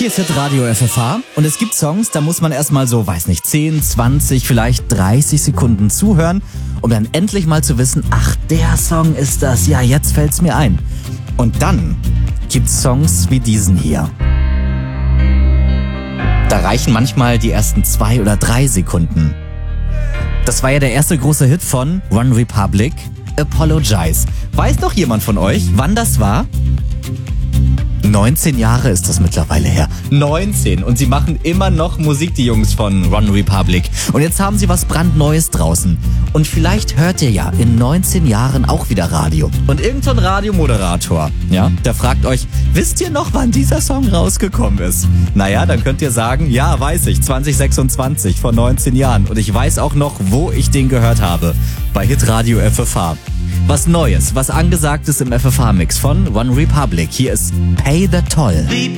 Hier ist Hitradio FFH und es gibt Songs, da muss man erstmal so, 10, 20, vielleicht 30 Sekunden zuhören, um dann endlich mal zu wissen, ach, der Song ist das, ja, jetzt fällt's mir ein. Und dann gibt's Songs wie diesen hier. Da reichen manchmal die ersten 2 oder 3 Sekunden. Das war ja der erste große Hit von One Republic, Apologize. Weiß noch jemand von euch, wann das war? 19 Jahre ist das mittlerweile her. 19. Und sie machen immer noch Musik, die Jungs von One Republic. Und jetzt haben sie was brandneues draußen. Und vielleicht hört ihr ja in 19 Jahren auch wieder Radio. Und irgendein Radiomoderator, ja, der fragt euch, wisst ihr noch, wann dieser Song rausgekommen ist? Naja, dann könnt ihr sagen, ja, weiß ich, 2026, vor 19 Jahren. Und ich weiß auch noch, wo ich den gehört habe. Bei Hitradio FFH. Was Neues, was Angesagtes im FFH-Mix von One Republic. Hier ist Pay the Toll.